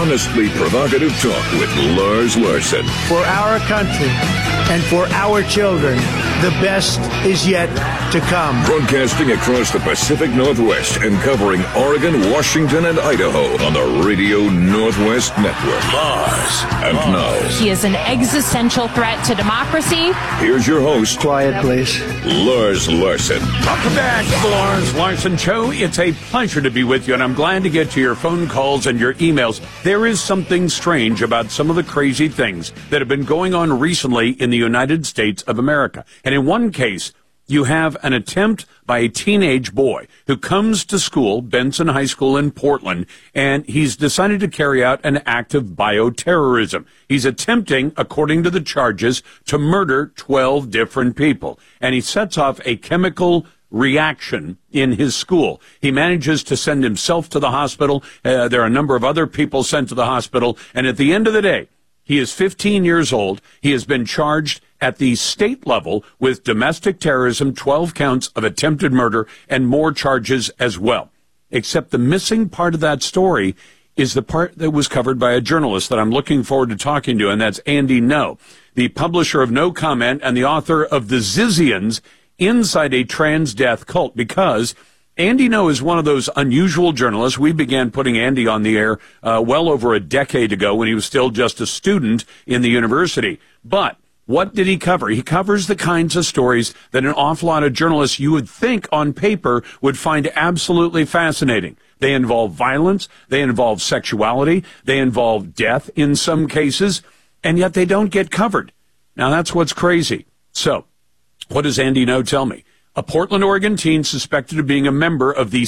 honestly provocative talk with Lars Larson. For our country and for our children, the best is yet to come. Broadcasting across the Pacific Northwest and covering Oregon, Washington, and Idaho on the Radio Northwest Network. Lars. And now, he is an existential threat to democracy. Here's your host. Quiet, please. Lars Larson. Welcome back to the Lars Larson Show. It's a pleasure to be with you, and I'm glad to get to your phone calls and your emails. There is something strange about some of the crazy things that have been going on recently in the United States of America. And in one case, you have an attempt by a teenage boy who comes to school, Benson High School in Portland, and he's decided to carry out an act of bioterrorism. He's attempting, according to the charges, to murder 12 different people. And he sets off a chemical reaction in his school. He manages to send himself to the hospital. There are a number of other people sent to the hospital. And at the end of the day, he is 15 years old. He has been charged at the state level with domestic terrorism, 12 counts of attempted murder, and more charges as well. Except the missing part of that story is the part that was covered by a journalist that I'm looking forward to talking to, and that's Andy Ngo, the publisher of No Comment and the author of The Zizians, Inside a Trans Death Cult, because Andy Ngo is one of those unusual journalists. We began putting Andy on the air well over a decade ago when he was still just a student in the university. But what did he cover? He covers the kinds of stories that an awful lot of journalists you would think on paper would find absolutely fascinating. They involve violence, they involve sexuality, they involve death in some cases, and yet they don't get covered. Now that's what's crazy. So, what does Andy Ngo tell me? A Portland, Oregon teen suspected of being a member of the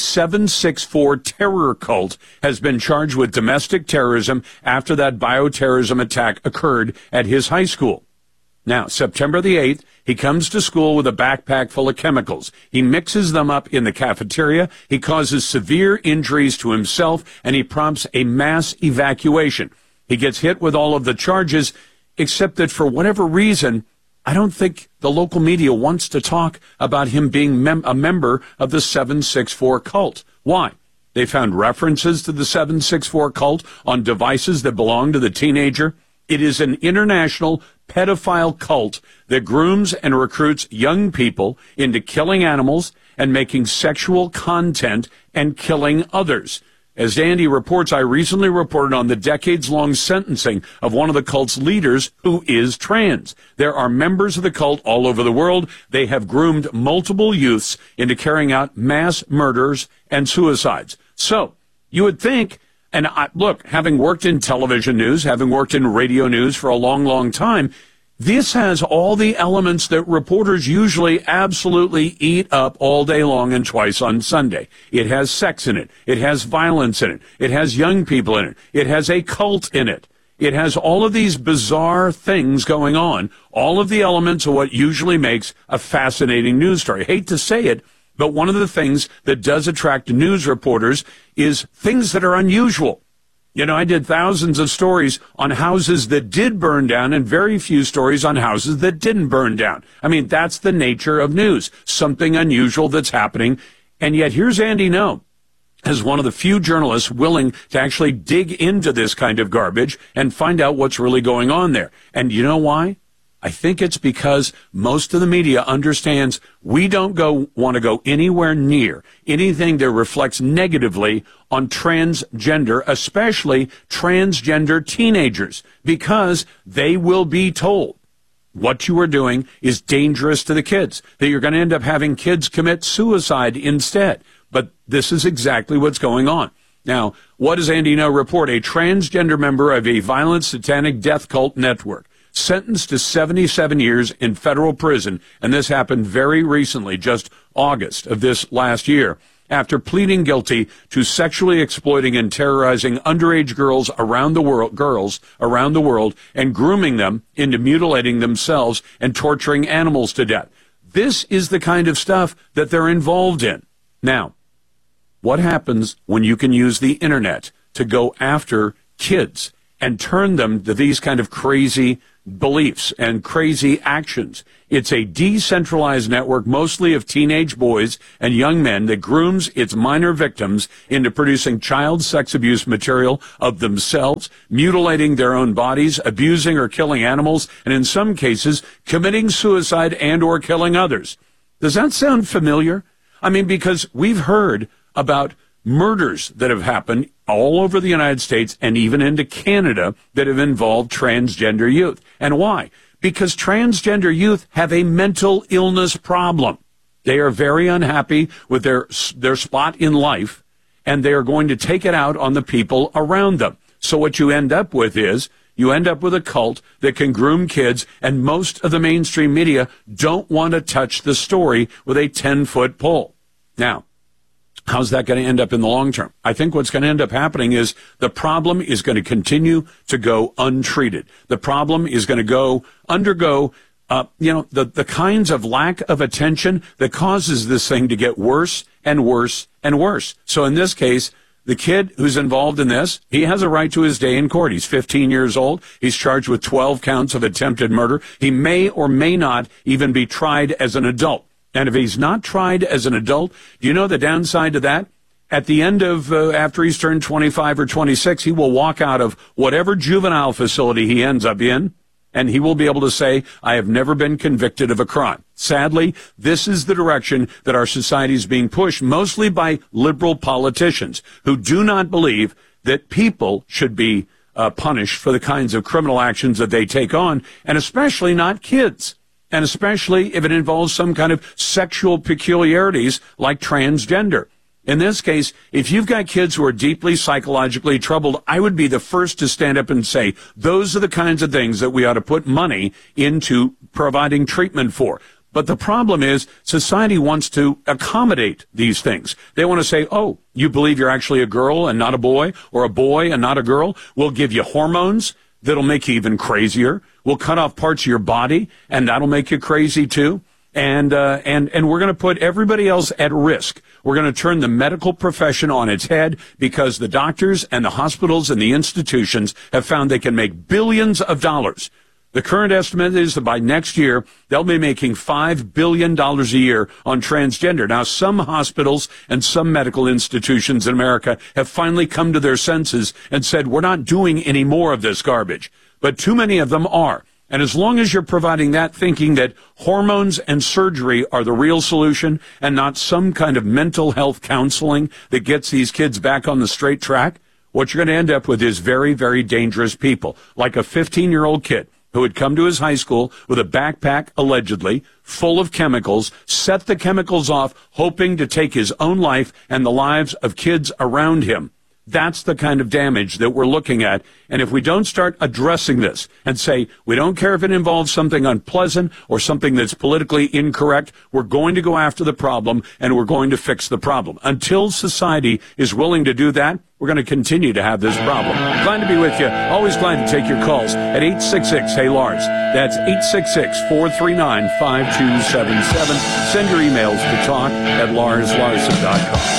764 terror cult has been charged with domestic terrorism after that bioterrorism attack occurred at his high school. Now, September the 8th, he comes to school with a backpack full of chemicals. He mixes them up in the cafeteria. He causes severe injuries to himself, and he prompts a mass evacuation. He gets hit with all of the charges, except that for whatever reason, I don't think the local media wants to talk about him being a member of the 764 cult. Why? They found references to the 764 cult on devices that belong to the teenager. It is an international pedophile cult that grooms and recruits young people into killing animals and making sexual content and killing others. As Andy reports, I recently reported on the decades-long sentencing of one of the cult's leaders who is trans. There are members of the cult all over the world. They have groomed multiple youths into carrying out mass murders and suicides. So, you would think, and look, having worked in television news, having worked in radio news for a long, long time, this has all the elements that reporters usually absolutely eat up all day long and twice on Sunday. It has sex in it. It has violence in it. It has young people in it. It has a cult in it. It has all of these bizarre things going on, all of the elements of what usually makes a fascinating news story. I hate to say it, but one of the things that does attract news reporters is things that are unusual. You know, I did thousands of stories on houses that did burn down and very few stories on houses that didn't burn down. I mean, that's the nature of news, something unusual that's happening. And yet here's Andy Ngo as one of the few journalists willing to actually dig into this kind of garbage and find out what's really going on there. And you know why? I think it's because most of the media understands we don't want to go anywhere near anything that reflects negatively on transgender, especially transgender teenagers, because they will be told what you are doing is dangerous to the kids, that you're going to end up having kids commit suicide instead. But this is exactly what's going on. Now, what does Andy Ngo report? A transgender member of a violent satanic death cult network sentenced to 77 years in federal prison, and this happened very recently, just August of this last year, after pleading guilty to sexually exploiting and terrorizing underage girls around the world, and grooming them into mutilating themselves and torturing animals to death. This is the kind of stuff that they're involved in. Now, what happens when you can use the internet to go after kids and turn them to these kind of crazy beliefs and crazy actions. It's a decentralized network, mostly of teenage boys and young men, that grooms its minor victims into producing child sex abuse material of themselves, mutilating their own bodies, abusing or killing animals, and in some cases, committing suicide and or killing others. Does that sound familiar? I mean, because we've heard about murders that have happened all over the United States and even into Canada that have involved transgender youth. And why? Because transgender youth have a mental illness problem. They are very unhappy with their spot in life, and they are going to take it out on the people around them. So what you end up with is you end up with a cult that can groom kids, and most of the mainstream media don't want to touch the story with a 10-foot pole. Now, how's that going to end up in the long term? I think what's going to end up happening is the problem is going to continue to go untreated. The problem is going to undergo the kinds of lack of attention that causes this thing to get worse and worse and worse. So in this case, the kid who's involved in this, he has a right to his day in court. He's 15 years old. He's charged with 12 counts of attempted murder. He may or may not even be tried as an adult. And if he's not tried as an adult, do you know the downside to that? At the end of, after he's turned 25 or 26, he will walk out of whatever juvenile facility he ends up in, and he will be able to say, I have never been convicted of a crime. Sadly, this is the direction that our society is being pushed, mostly by liberal politicians who do not believe that people should be punished for the kinds of criminal actions that they take on, and especially not kids. And especially if it involves some kind of sexual peculiarities like transgender. In this case, if you've got kids who are deeply psychologically troubled, I would be the first to stand up and say, those are the kinds of things that we ought to put money into providing treatment for. But the problem is society wants to accommodate these things. They want to say, oh, you believe you're actually a girl and not a boy, or a boy and not a girl? We'll give you hormones that'll make you even crazier. We'll cut off parts of your body, and that'll make you crazy too. And we're going to put everybody else at risk. We're going to turn the medical profession on its head because the doctors and the hospitals and the institutions have found they can make billions of dollars. The current estimate is that by next year, they'll be making $5 billion a year on transgender. Now, some hospitals and some medical institutions in America have finally come to their senses and said, we're not doing any more of this garbage. But too many of them are. And as long as you're providing that, thinking that hormones and surgery are the real solution and not some kind of mental health counseling that gets these kids back on the straight track, what you're going to end up with is very, very dangerous people, like a 15-year-old kid who had come to his high school with a backpack, allegedly, full of chemicals, set the chemicals off, hoping to take his own life and the lives of kids around him. That's the kind of damage that we're looking at. And if we don't start addressing this and say, we don't care if it involves something unpleasant or something that's politically incorrect, we're going to go after the problem and we're going to fix the problem. Until society is willing to do that, we're going to continue to have this problem. Glad to be with you. Always glad to take your calls at 866-HEY-LARS. That's 866-439-5277. Send your emails to talk@LarsLarson.com.